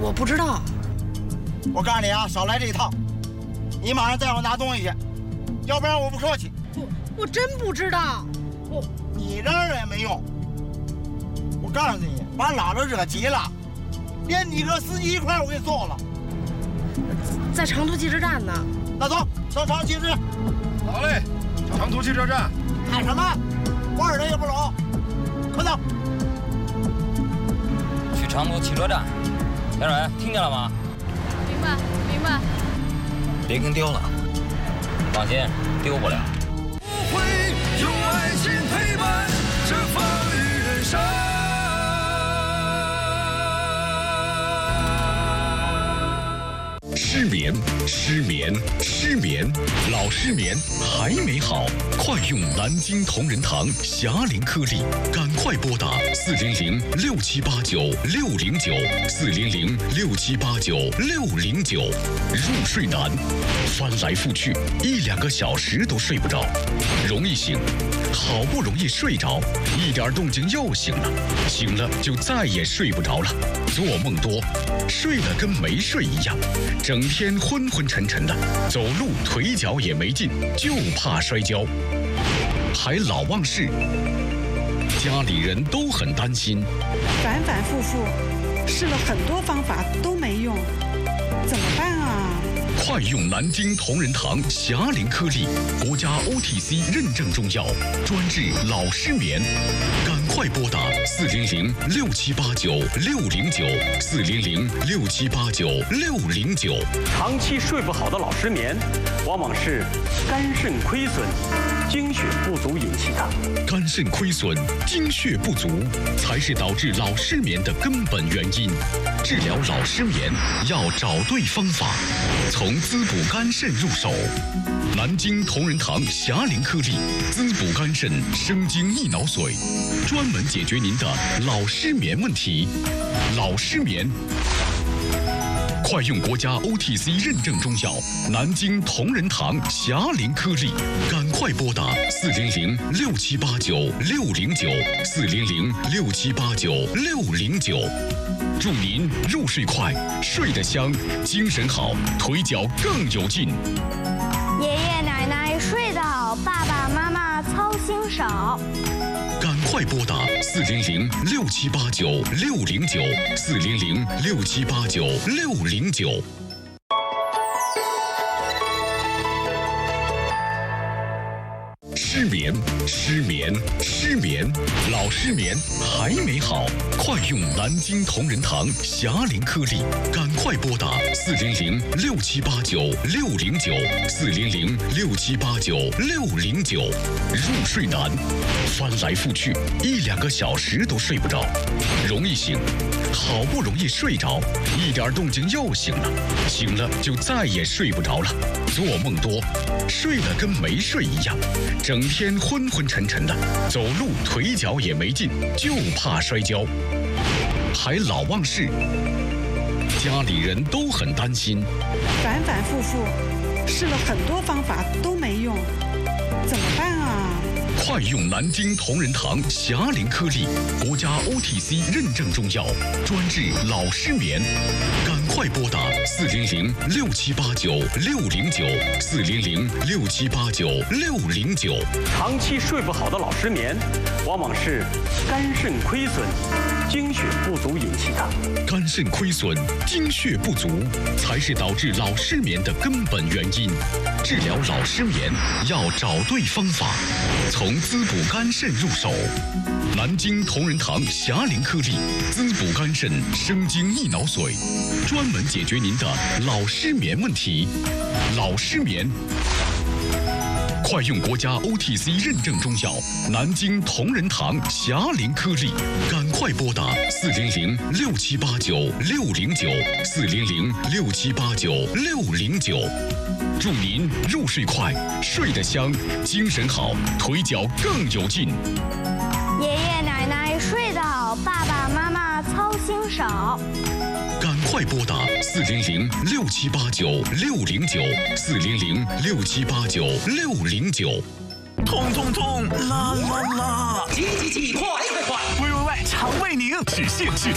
我不知道。 我告诉你啊，少来这一套，你马上带我拿东西去，要不然我不客气。 我真不知道。 你嚷嚷也没用。我告诉你，把姥姥惹急了，连你和司机一块我给揍了。 在长途汽车站呢。 那走，上长途汽车站。 好嘞，长途汽车站。 喊什么？我耳朵也不聋。快走。 去长途汽车站。田蕊，听见了吗？ 明白，明白。 别跟丢了。放心，丢不了。 不会用爱情陪伴这风雨人生。 失眠，失眠，失眠，老失眠还没好，快用南京同仁堂霞龄颗粒，赶快拨打400-6789-609，400-6789-609。入睡难，翻来覆去1-2个小时都睡不着，容易醒，好不容易睡着，一点动静又醒了，醒了就再也睡不着了，做梦多，睡了跟没睡一样，整天昏昏沉沉的，走路腿脚也没劲，就怕摔跤，还老忘事，家里人都很担心， 反反复复试了很多方法都没用，怎么办啊？ 快用南京同仁堂霞龄颗粒，国家 OTC 认证中药，专治老失眠。赶快拨打 400-6789-609，400-6789-609。 长期睡不好的老失眠，往往是肝肾亏损、精血不足引起的。 肝肾亏损、精血不足，才是导致老失眠的根本原因。治疗老失眠要找对方法，从滋补肝肾入手。南京同仁堂霞龄颗粒，滋补肝肾、生津益脑髓，专门解决您的老失眠问题。老失眠，快用国家 OTC 认证中药南京同仁堂霞龄颗粒，赶快拨打400-6789-609，400-6789-609。祝您入睡快，睡得香，精神好，腿脚更有劲。 爷爷奶奶睡得好，爸爸妈妈操心少。 赶快拨打400-6789-609，400-6789-609。失眠，失眠，失眠，老失眠还没好，快用南京同仁堂霞龄颗粒，赶快拨打400-6789-609，400-6789-609。入睡难，翻来覆去1-2个小时都睡不着，容易醒，好不容易睡着，一点动静又醒了，醒了就再也睡不着了，做梦多，睡了跟没睡一样，整天昏昏沉沉的，走路腿脚也没劲，就怕摔跤，还老忘事，家里人都很担心， 反反复复试了很多方法都没用，怎么办啊？ 快用南京同仁堂霞龄颗粒，国家 OTC 认证中药，专治老失眠。赶快拨打 400-6789-609，400-6789-609。长期睡不好的老失眠，往往是肝肾亏损、精血不足引起的。 肝肾亏损、精血不足，才是导致老失眠的根本原因。治疗老失眠要找对方法，从滋补肝肾入手。南京同仁堂霞龄颗粒，滋补肝肾、生津益脑髓，专门解决您的老失眠问题。老失眠，快用国家 OTC 认证中药南京同仁堂霞龄颗粒，赶快拨打400-6789-609，400-6789-609。祝您入睡快，睡得香，精神好，腿脚更有劲。 爷爷奶奶睡得好，爸爸妈妈操心少。 赶快拨打400-6789-609，400-6789-609。 痛痛痛，啦啦啦！ 急，快！ 喂，肠胃宁，只限制。